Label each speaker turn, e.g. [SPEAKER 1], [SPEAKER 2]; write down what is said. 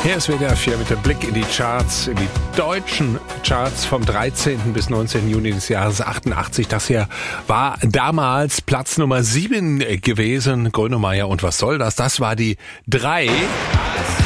[SPEAKER 1] Hier ist WDR 4 mit dem Blick in die Charts, in die deutschen Charts vom 13. bis 19. Juni des Jahres 88. Das hier war damals Platz Nummer 7 gewesen. Grönemeyer und was soll das? Das war die 3.